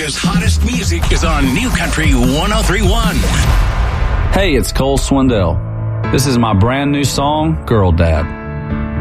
America's hottest music is on New Country 103.1. Hey, it's Cole Swindell. This is my brand new song, Girl Dad.